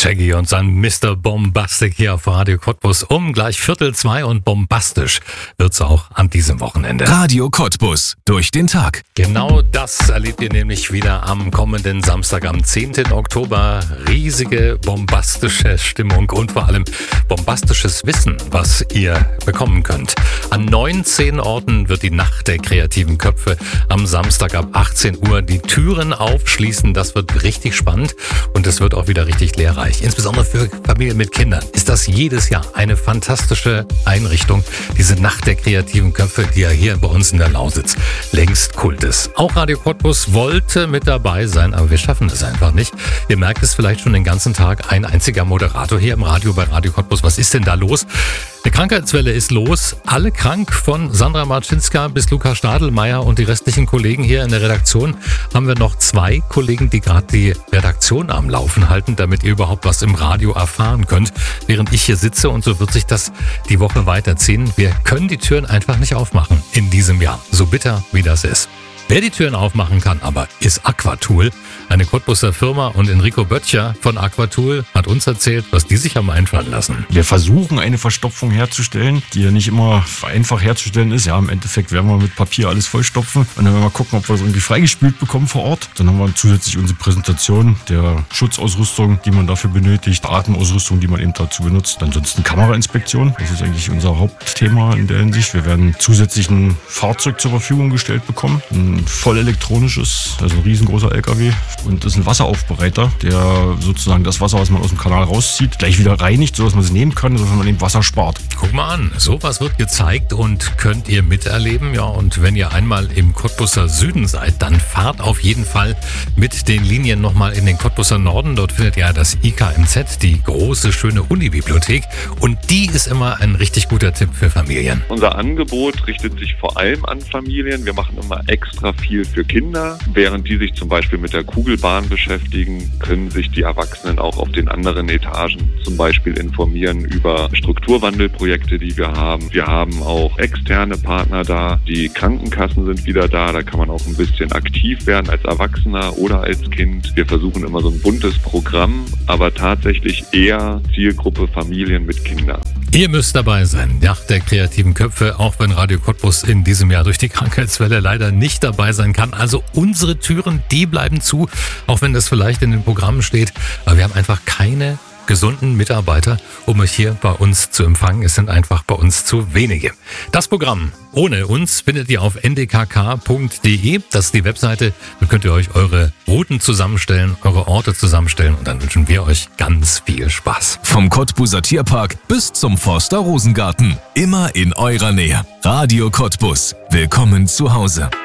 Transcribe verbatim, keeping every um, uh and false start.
Shaggy und sein Mister Bombastic hier auf Radio Cottbus um gleich Viertel zwei und bombastisch wird's auch an diesem Wochenende. Radio Cottbus durch den Tag. Genau das erlebt ihr nämlich wieder am kommenden Samstag, am zehnten Oktober. Riesige bombastische Stimmung und vor allem bombastisches Wissen, was ihr bekommen könnt. An neunzehn Orten wird die Nacht der kreativen Köpfe am Samstag ab achtzehn Uhr die Türen aufschließen. Das wird richtig spannend und es wird auch wieder richtig lehrreich. Insbesondere für Familien mit Kindern ist das jedes Jahr eine fantastische Einrichtung. Diese Nacht der kreativen Köpfe, die ja hier bei uns in der Lausitz längst Kult ist. Auch Radio Cottbus wollte mit dabei sein, aber wir schaffen es einfach nicht. Ihr merkt es vielleicht schon den ganzen Tag, ein einziger Moderator hier im Radio bei Radio Cottbus. Was ist denn da los? Eine Krankheitswelle ist los. Alle krank, von Sandra Marczynska bis Lukas Stadelmeier und die restlichen Kollegen hier in der Redaktion. Haben wir noch zwei Kollegen, die gerade die Redaktion am Laufen halten, damit ihr überhaupt was im Radio erfahren könnt, während ich hier sitze, und so wird sich das die Woche weiterziehen. Wir können die Türen einfach nicht aufmachen in diesem Jahr, so bitter wie das ist. Wer die Türen aufmachen kann aber, ist Aquatool, eine Cottbuser Firma, und Enrico Böttcher von Aquatool hat uns erzählt, was die sich haben einfallen lassen. Wir versuchen, eine Verstopfung herzustellen, die ja nicht immer einfach herzustellen ist. Ja, im Endeffekt werden wir mit Papier alles vollstopfen und dann werden wir gucken, ob wir das irgendwie freigespült bekommen vor Ort. Dann haben wir zusätzlich unsere Präsentation der Schutzausrüstung, die man dafür benötigt, Atemausrüstung, die man eben dazu benutzt. Ansonsten Kamerainspektion, das ist eigentlich unser Hauptthema in der Hinsicht. Wir werden zusätzlich ein Fahrzeug zur Verfügung gestellt bekommen, ein voll elektronisches, also ein riesengroßer L K W, und das ist ein Wasseraufbereiter, der sozusagen das Wasser, was man aus dem Kanal rauszieht, gleich wieder reinigt, sodass man es nehmen kann, sodass man eben Wasser spart. Guck mal an, sowas wird gezeigt und könnt ihr miterleben. Ja, und wenn ihr einmal im Cottbuser Süden seid, dann fahrt auf jeden Fall mit den Linien nochmal in den Cottbuser Norden. Dort findet ihr das I K M Z, die große, schöne Unibibliothek, und die ist immer ein richtig guter Tipp für Familien. Unser Angebot richtet sich vor allem an Familien. Wir machen immer extra viel für Kinder. Während die sich zum Beispiel mit der Kugelbahn beschäftigen, können sich die Erwachsenen auch auf den anderen Etagen zum Beispiel informieren über Strukturwandelprojekte, die wir haben. Wir haben auch externe Partner da. Die Krankenkassen sind wieder da. Da kann man auch ein bisschen aktiv werden als Erwachsener oder als Kind. Wir versuchen immer so ein buntes Programm, aber tatsächlich eher Zielgruppe Familien mit Kindern. Ihr müsst dabei sein, Nacht der kreativen Köpfe, auch wenn Radio Cottbus in diesem Jahr durch die Krankheitswelle leider nicht dabei sein kann. Also unsere Türen, die bleiben zu, auch wenn das vielleicht in den Programmen steht. Aber wir haben einfach keine gesunden Mitarbeiter, um euch hier bei uns zu empfangen. Es sind einfach bei uns zu wenige. Das Programm ohne uns findet ihr auf n d k k punkt d e. Das ist die Webseite. Da könnt ihr euch eure Routen zusammenstellen, eure Orte zusammenstellen, und dann wünschen wir euch ganz viel Spaß. Vom Cottbuser Tierpark bis zum Forster Rosengarten. Immer in eurer Nähe. Radio Cottbus. Willkommen zu Hause.